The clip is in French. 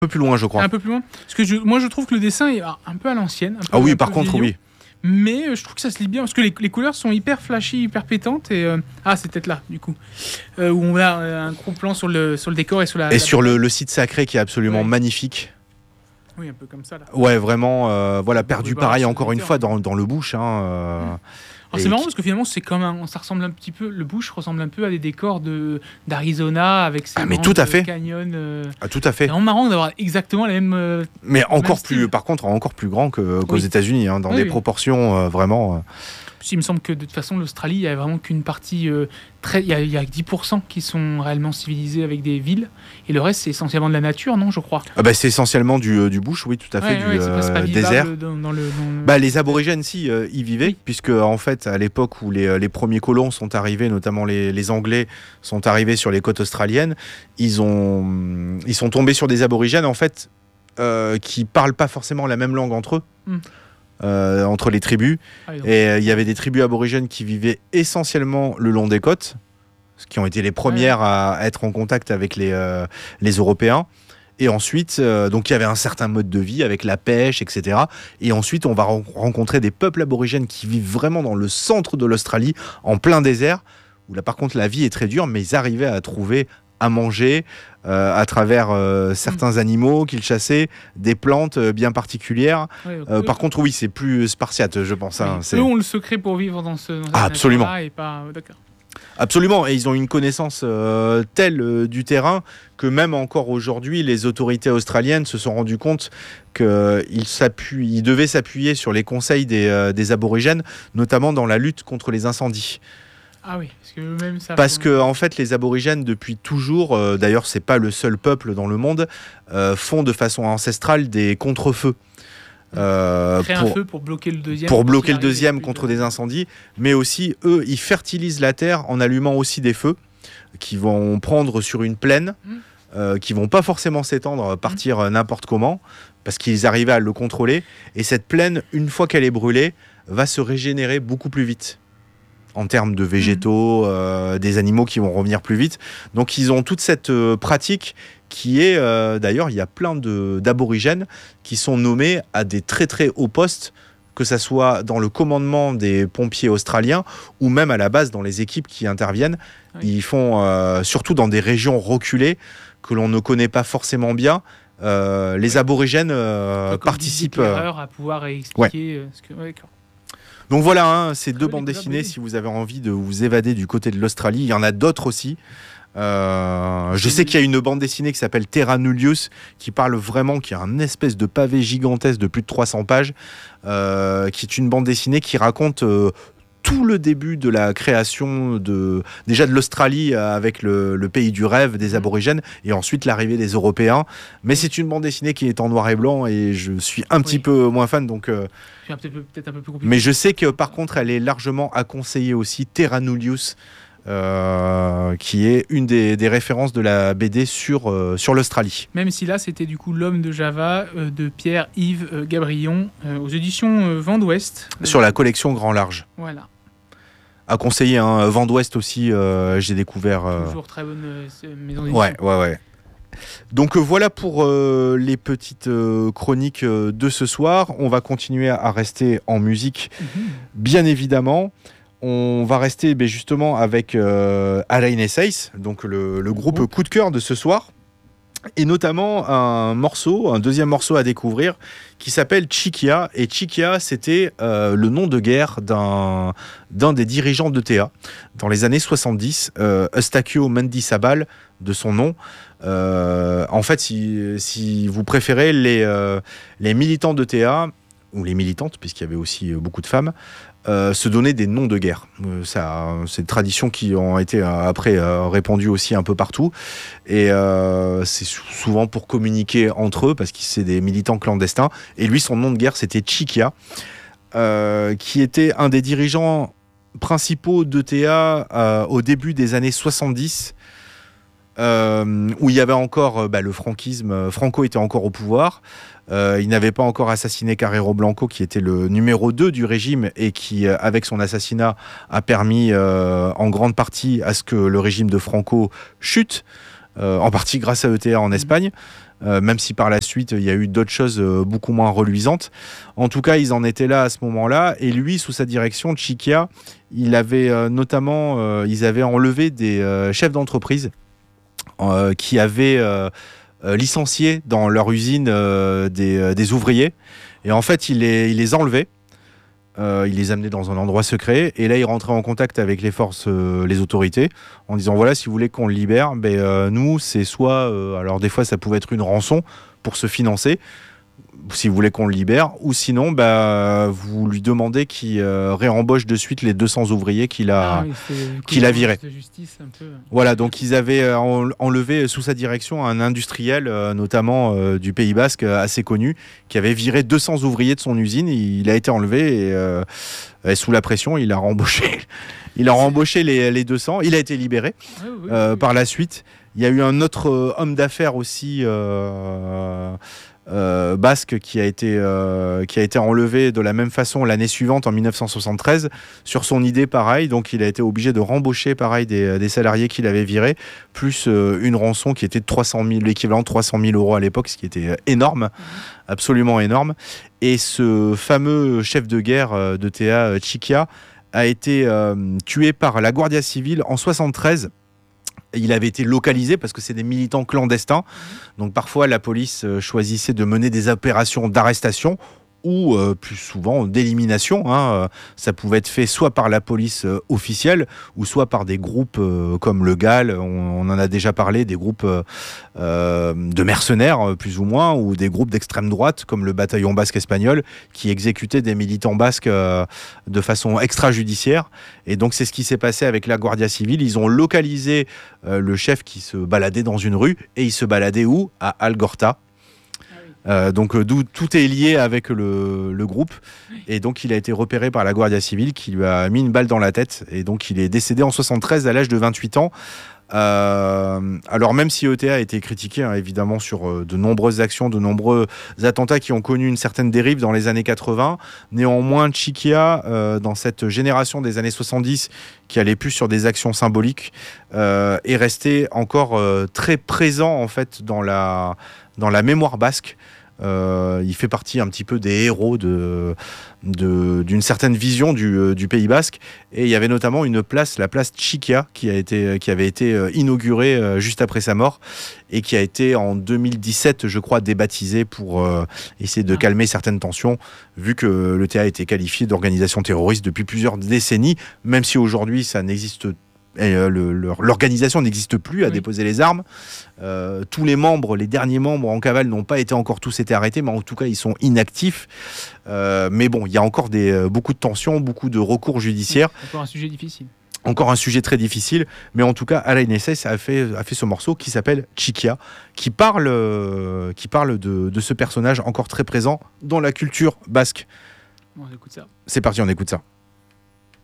Un peu plus loin, je crois. Un peu plus loin. Parce que moi, je trouve que le dessin est un peu à l'ancienne. Ah oui, par contre, oui. Mais je trouve que ça se lit bien parce que les couleurs sont hyper flashy, hyper pétantes. Et, c'est peut-être là, du coup. Où on a un gros plan sur le décor et sur la. Et sur le site sacré qui est absolument magnifique. Oui, un peu comme ça là. Ouais, vraiment, perdu pareil encore une fois dans le bush. Alors c'est marrant parce que finalement ça ressemble un petit peu, le bush ressemble un peu à des décors d'Arizona avec ses canyons. Tout à fait. C'est vraiment marrant d'avoir exactement les mêmes. Mais par contre encore plus grand qu'aux États-Unis, dans des proportions vraiment. Il me semble que de toute façon l'Australie, il y a vraiment qu'une partie il y a 10% qui sont réellement civilisés avec des villes et le reste c'est essentiellement de la nature, non, je crois. C'est essentiellement du bush, oui, tout à fait, c'est pas désert. Les aborigènes, y vivaient, puisque en fait à l'époque où les premiers colons sont arrivés, notamment les Anglais sont arrivés sur les côtes australiennes, ils sont tombés sur des aborigènes en fait qui parlent pas forcément la même langue entre eux. Entre les tribus. Et il y avait des tribus aborigènes qui vivaient essentiellement le long des côtes, qui ont été les premières à être en contact avec les Européens. Et ensuite, donc il y avait un certain mode de vie avec la pêche, etc. Et ensuite, on va rencontrer des peuples aborigènes qui vivent vraiment dans le centre de l'Australie, en plein désert, où là par contre la vie est très dure, mais ils arrivaient à trouver à manger à travers certains animaux qu'ils chassaient, des plantes bien particulières. Par contre, oui, c'est plus spartiate, je pense. Eux ont le secret pour vivre dans ce absolument. Et pas... D'accord. Absolument, et ils ont une connaissance telle du terrain que même encore aujourd'hui, les autorités australiennes se sont rendues compte qu'ils devaient s'appuyer sur les conseils des aborigènes, notamment dans la lutte contre les incendies. Ah oui, parce que en fait les aborigènes depuis toujours, d'ailleurs c'est pas le seul peuple dans le monde, font de façon ancestrale des contre-feux. Un feu pour bloquer le deuxième. Pour bloquer le deuxième contre des incendies, mais aussi eux ils fertilisent la terre en allumant aussi des feux qui vont prendre sur une plaine, qui vont pas forcément s'étendre, partir n'importe comment, parce qu'ils arrivaient à le contrôler. Et cette plaine, une fois qu'elle est brûlée, va se régénérer beaucoup plus vite. En termes de végétaux, des animaux qui vont revenir plus vite. Donc ils ont toute cette pratique qui est... d'ailleurs, il y a plein d'aborigènes qui sont nommés à des très très hauts postes, que ça soit dans le commandement des pompiers australiens ou même à la base dans les équipes qui interviennent. Oui. Ils font, surtout dans des régions reculées que l'on ne connaît pas forcément bien, les aborigènes participent... à pouvoir expliquer ce que... Ouais, donc voilà, ces deux bandes dessinées, si vous avez envie de vous évader du côté de l'Australie. Il y en a d'autres aussi. Je sais qu'il y a une bande dessinée qui s'appelle Terra Nullius, qui parle vraiment, qui a un espèce de pavé gigantesque de plus de 300 pages, qui est une bande dessinée qui raconte tout le début de la création déjà de l'Australie avec le pays du rêve des aborigènes et ensuite l'arrivée des Européens. Mais c'est une bande dessinée qui est en noir et blanc et je suis un petit peu moins fan, donc... peut-être un peu plus compliqué. Mais je sais que par contre elle est largement à conseiller aussi, Terra Nullius, qui est une des références de la BD sur l'Australie. Même si là c'était du coup L'Homme de Java de Pierre-Yves Gabrillon aux éditions Vent d'Ouest. Sur la collection Grand Large. Voilà. À conseiller, Vent d'Ouest aussi, j'ai découvert... Toujours très bonne maison d'édition. Ouais. Donc voilà pour les petites chroniques de ce soir. On va continuer à rester en musique, bien évidemment. On va rester justement avec Alain Essays, donc le groupe coup de cœur de ce soir. Et notamment un deuxième morceau à découvrir qui s'appelle Chiquia. Et Chiquia, c'était le nom de guerre d'un des dirigeants d'ETA dans les années 70, Eustaquio Mendizabal de son nom. En fait, si vous préférez, les militants d'ETA, ou les militantes, puisqu'il y avait aussi beaucoup de femmes, se donner des noms de guerre. C'est une tradition qui ont été après répandues aussi un peu partout. Et c'est souvent pour communiquer entre eux, parce que c'est des militants clandestins. Et lui, son nom de guerre, c'était Chiquia, qui était un des dirigeants principaux d'ETA au début des années 70, où il y avait encore le franquisme. Franco était encore au pouvoir. Il n'avait pas encore assassiné Carrero Blanco, qui était le numéro 2 du régime et qui, avec son assassinat, a permis en grande partie à ce que le régime de Franco chute, en partie grâce à ETA en Espagne. même si par la suite il y a eu d'autres choses beaucoup moins reluisantes. En tout cas, ils en étaient là à ce moment-là, et lui, sous sa direction, Chiquia, il avait notamment, ils avaient enlevé des chefs d'entreprise qui avaient licencié dans leur usine des ouvriers, et en fait, il les enlevait. Il les amenait dans un endroit secret, et là il rentrait en contact avec les forces, les autorités, en disant voilà, si vous voulez qu'on le libère, nous c'est soit, alors des fois ça pouvait être une rançon pour se financer, si vous voulez qu'on le libère, ou sinon vous lui demandez qu'il réembauche de suite les 200 ouvriers qu'il a virés. Voilà, donc ils avaient enlevé sous sa direction un industriel, notamment du Pays Basque, assez connu, qui avait viré 200 ouvriers de son usine. Il a été enlevé et sous la pression, il a rembauché. Il a rembauché les 200. Il a été libéré par la suite. Il y a eu un autre homme d'affaires aussi basque qui a été enlevé de la même façon l'année suivante, en 1973, sur son idée pareil. Donc il a été obligé de rembaucher pareil des salariés qu'il avait virés, plus une rançon qui était de 300 000, l'équivalent de 300 000 euros à l'époque, ce qui était énorme, absolument énorme. Et ce fameux chef de guerre d'ETA, Chiquia, a été tué par la Guardia Civile en 73. Il avait été localisé parce que c'est des militants clandestins. Donc parfois, la police choisissait de mener des opérations d'arrestation ou plus souvent d'élimination. Ça pouvait être fait soit par la police officielle ou soit par des groupes comme le GAL, on en a déjà parlé, des groupes de mercenaires plus ou moins, ou des groupes d'extrême droite comme le bataillon basque espagnol qui exécutaient des militants basques de façon extrajudiciaire. Et donc c'est ce qui s'est passé avec la Guardia Civile. Ils ont localisé le chef qui se baladait dans une rue, et il se baladait où ? À Algorta. Donc d'où tout est lié avec le groupe, et donc il a été repéré par la Guardia Civile qui lui a mis une balle dans la tête, et donc il est décédé en 73 à l'âge de 28 ans. Alors même si ETA a été critiqué évidemment sur de nombreuses actions, de nombreux attentats qui ont connu une certaine dérive dans les années 80, néanmoins Chiquia, dans cette génération des années 70 qui allait plus sur des actions symboliques, est resté encore très présent en fait dans la mémoire basque. Il fait partie un petit peu des héros d'une certaine vision du Pays Basque, et il y avait notamment une place, la place Chiquia, qui avait été inaugurée juste après sa mort, et qui a été en 2017 je crois débaptisée pour essayer de calmer certaines tensions, vu que l'ETA a été qualifié d'organisation terroriste depuis plusieurs décennies, même si aujourd'hui ça n'existe pas. L'organisation n'existe plus, à déposer les armes. Tous les membres, les derniers membres en cavale n'ont pas encore tous été arrêtés, mais en tout cas ils sont inactifs. Mais bon, il y a encore beaucoup de tensions, beaucoup de recours judiciaires. Encore un sujet difficile. Encore un sujet très difficile, mais en tout cas Alain Nessès a fait ce morceau qui s'appelle Chiquia, qui parle de ce personnage encore très présent dans la culture basque. On écoute ça. C'est parti, on écoute ça.